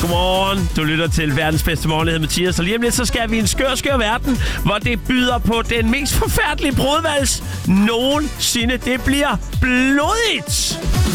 Godmorgen. Du lytter til verdens bedste morgen, jeg hedder Mathias. Og lige om lidt, så skal vi i en skør verden, hvor det byder på den mest forfærdelige brudvals nogensinde. Det bliver blodigt.